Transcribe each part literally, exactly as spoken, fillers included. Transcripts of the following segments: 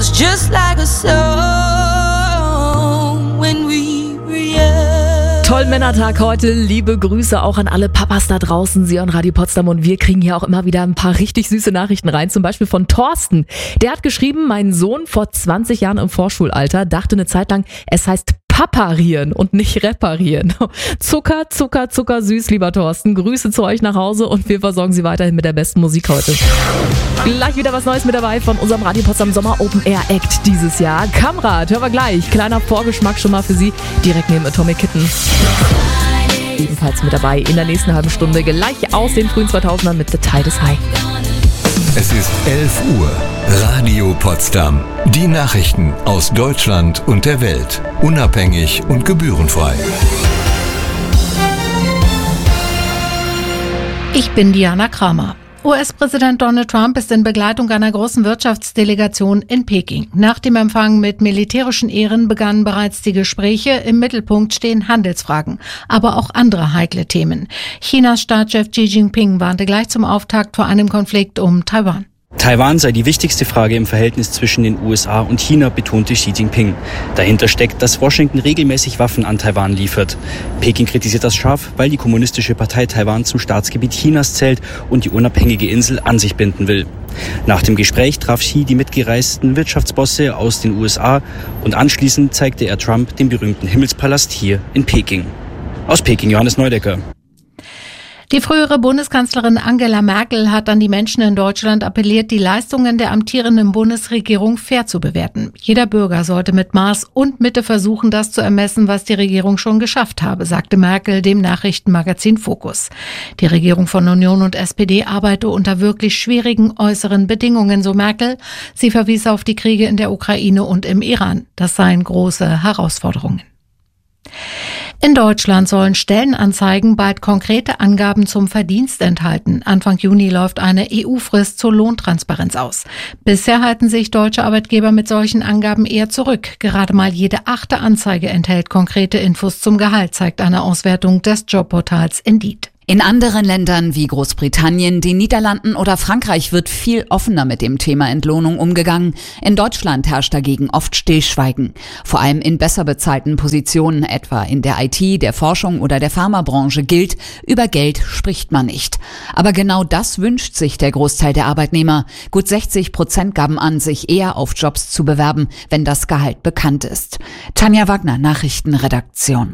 was just like a song when we were young. Tollen Männertag heute. Liebe Grüße auch an alle Papas da draußen. Sie hören Radio Potsdam und wir kriegen hier auch immer wieder ein paar richtig süße Nachrichten rein. Zum Beispiel von Thorsten. Der hat geschrieben, mein Sohn vor zwanzig Jahren im Vorschulalter dachte eine Zeit lang, es heißt Paparieren und nicht reparieren. Zucker, Zucker, Zucker, süß, lieber Thorsten. Grüße zu euch nach Hause und wir versorgen Sie weiterhin mit der besten Musik heute. Gleich wieder was Neues mit dabei von unserem Radio Potsdam Sommer Open Air Act dieses Jahr. Kamrad, hören wir gleich. Kleiner Vorgeschmack schon mal für Sie, direkt neben Atomic Kitten. Ebenfalls mit dabei in der nächsten halben Stunde, gleich aus den frühen zweitausendern mit The Tide is High. Es ist elf Uhr. Radio Potsdam. Die Nachrichten aus Deutschland und der Welt. Unabhängig und gebührenfrei. Ich bin Diana Kramer. U S-Präsident Donald Trump ist in Begleitung einer großen Wirtschaftsdelegation in Peking. Nach dem Empfang mit militärischen Ehren begannen bereits die Gespräche. Im Mittelpunkt stehen Handelsfragen, aber auch andere heikle Themen. Chinas Staatschef Xi Jinping warnte gleich zum Auftakt vor einem Konflikt um Taiwan. Taiwan sei die wichtigste Frage im Verhältnis zwischen den U S A und China, betonte Xi Jinping. Dahinter steckt, dass Washington regelmäßig Waffen an Taiwan liefert. Peking kritisiert das scharf, weil die Kommunistische Partei Taiwan zum Staatsgebiet Chinas zählt und die unabhängige Insel an sich binden will. Nach dem Gespräch traf Xi die mitgereisten Wirtschaftsbosse aus den U S A und anschließend zeigte er Trump den berühmten Himmelspalast hier in Peking. Aus Peking, Johannes Neudecker. Die frühere Bundeskanzlerin Angela Merkel hat an die Menschen in Deutschland appelliert, die Leistungen der amtierenden Bundesregierung fair zu bewerten. Jeder Bürger sollte mit Maß und Mitte versuchen, das zu ermessen, was die Regierung schon geschafft habe, sagte Merkel dem Nachrichtenmagazin Focus. Die Regierung von Union und S P D arbeite unter wirklich schwierigen äußeren Bedingungen, so Merkel. Sie verwies auf die Kriege in der Ukraine und im Iran. Das seien große Herausforderungen. In Deutschland sollen Stellenanzeigen bald konkrete Angaben zum Verdienst enthalten. Anfang Juni läuft eine E U-Frist zur Lohntransparenz aus. Bisher halten sich deutsche Arbeitgeber mit solchen Angaben eher zurück. Gerade mal jede achte Anzeige enthält konkrete Infos zum Gehalt, zeigt eine Auswertung des Jobportals Indeed. In anderen Ländern wie Großbritannien, den Niederlanden oder Frankreich wird viel offener mit dem Thema Entlohnung umgegangen. In Deutschland herrscht dagegen oft Stillschweigen. Vor allem in besser bezahlten Positionen, etwa in der I T, der Forschung oder der Pharmabranche gilt, über Geld spricht man nicht. Aber genau das wünscht sich der Großteil der Arbeitnehmer. Gut sechzig Prozent gaben an, sich eher auf Jobs zu bewerben, wenn das Gehalt bekannt ist. Tanja Wagner, Nachrichtenredaktion.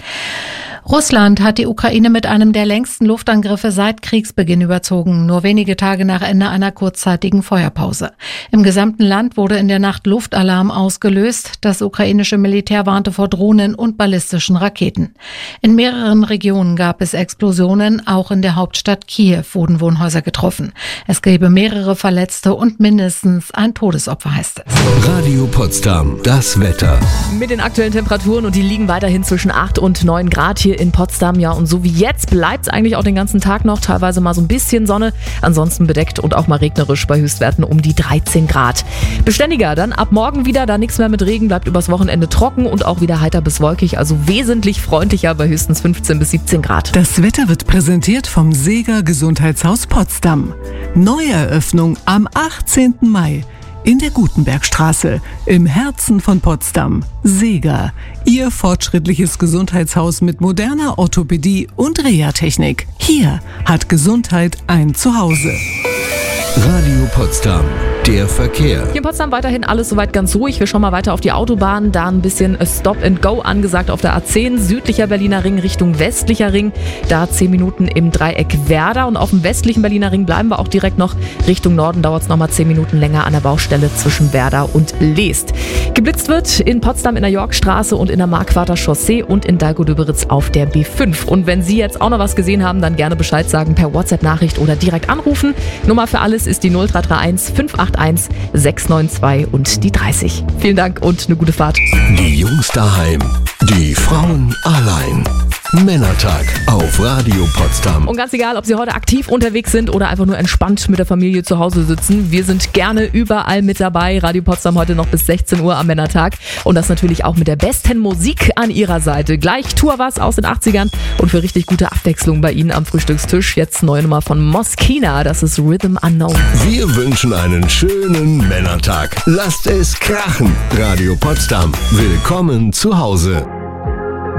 Russland hat die Ukraine mit einem der längsten Luftangriffe seit Kriegsbeginn überzogen, nur wenige Tage nach Ende einer kurzzeitigen Feuerpause. Im gesamten Land wurde in der Nacht Luftalarm ausgelöst. Das ukrainische Militär warnte vor Drohnen und ballistischen Raketen. In mehreren Regionen gab es Explosionen, auch in der Hauptstadt Kiew wurden Wohnhäuser getroffen. Es gäbe mehrere Verletzte und mindestens ein Todesopfer, heißt es. Radio Potsdam, das Wetter. Mit den aktuellen Temperaturen und die liegen weiterhin zwischen acht und neun Grad hier in Potsdam. Ja, und so wie jetzt bleibt es eigentlich auch den ganzen Tag noch. Teilweise mal so ein bisschen Sonne, ansonsten bedeckt und auch mal regnerisch bei Höchstwerten um die dreizehn Grad. Beständiger dann ab morgen wieder, da nichts mehr mit Regen, bleibt übers Wochenende trocken und auch wieder heiter bis wolkig, also wesentlich freundlicher bei höchstens fünfzehn bis siebzehn Grad. Das Wetter wird präsentiert vom Seeger Gesundheitshaus Potsdam. Neueröffnung am achtzehnten Mai. In der Gutenbergstraße, im Herzen von Potsdam. Seeger, Ihr fortschrittliches Gesundheitshaus mit moderner Orthopädie und Reha-Technik. Hier hat Gesundheit ein Zuhause. Radio Potsdam, der Verkehr. Hier in Potsdam weiterhin alles soweit ganz ruhig. Wir schauen mal weiter auf die Autobahn. Da ein bisschen Stop and Go angesagt auf der A zehn, südlicher Berliner Ring Richtung westlicher Ring. Da zehn Minuten im Dreieck Werder. Und auf dem westlichen Berliner Ring bleiben wir auch direkt noch. Richtung Norden dauert es nochmal zehn Minuten länger an der Baustelle zwischen Werder und Leest. Geblitzt wird in Potsdam in der Yorkstraße und in der Marquarder Chaussee und in Dahlgow-Döberitz auf der B fünf. Und wenn Sie jetzt auch noch was gesehen haben, dann gerne Bescheid sagen per WhatsApp-Nachricht oder direkt anrufen. Nummer für alles ist die null drei drei eins fünf acht eins sechs neun zwei und die dreißig. Vielen Dank und eine gute Fahrt. Die Jungs daheim, die Frauen allein. Männertag auf Radio Potsdam. Und ganz egal, ob Sie heute aktiv unterwegs sind oder einfach nur entspannt mit der Familie zu Hause sitzen, wir sind gerne überall mit dabei. Radio Potsdam heute noch bis sechzehn Uhr am Männertag. Und das natürlich auch mit der besten Musik an Ihrer Seite. Gleich Tour was aus den achtzigern und für richtig gute Abwechslung bei Ihnen am Frühstückstisch. Jetzt neue Nummer von Moschino, das ist Rhythm Unknown. Wir wünschen einen schönen Männertag. Lasst es krachen. Radio Potsdam. Willkommen zu Hause.